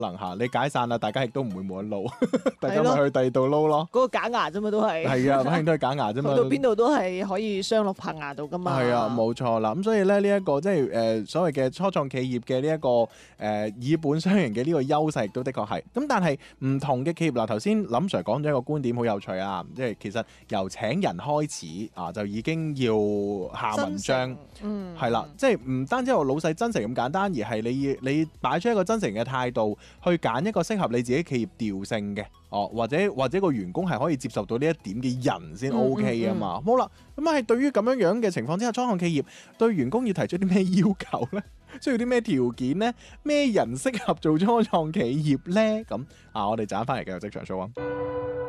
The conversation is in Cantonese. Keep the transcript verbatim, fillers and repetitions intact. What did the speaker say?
能嚇，你解散啦，大家亦都唔會冇得撈，大家咪去第二度撈咯。 嗰個假牙啫嘛，都係。 係啊，反正都係假牙啫嘛。 去到邊度都係可以雙落拍牙度噶嘛。 係啊，冇錯啦。咁所以咧，呢、這、一個即係誒所謂嘅初創企業嘅呢一個誒、呃、以本傷人嘅呢個優勢，亦都的確係。咁但係唔同嘅企業嗱，頭先林 Sir 講咗一個觀點好有趣啊，即係其實由請人開始啊，就已經要下文章， 嗯， 係啦，即係唔單止話老細真誠咁簡單，而係你要你擺出一個真誠嘅態度去揀一個適合你自己企業調性嘅，哦，或者或者個員工係可以接受到呢一點嘅人先 OK 啊嘛。嗯嗯嗯好啦，咁係對於咁樣樣嘅情況之下，初創企業對員工要提出啲咩要求呢？需要啲咩條件呢？咩人適合做初創企業呢？咁啊，我哋陣間翻嚟繼續職場 show 啊！